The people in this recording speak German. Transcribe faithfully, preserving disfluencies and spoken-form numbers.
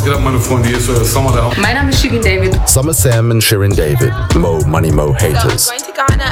geht ab, meine Freunde? Hier ist euer Summer da. Mein Name ist Shirin David. Summer Sam und Shirin David. Mo Money Mo Haters. Going to Ghana